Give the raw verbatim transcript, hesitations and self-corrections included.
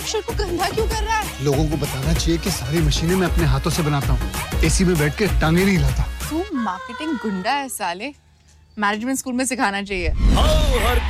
अक्षर को गंदा क्यों कर रहा है? लोगों को बताना चाहिए कि सारी मशीनें मैं अपने हाथों से बनाता हूँ, एसी में बैठ के टांगे नहीं हिलाता। तू मार्केटिंग गुंडा है साले, मैनेजमेंट स्कूल में सिखाना चाहिए।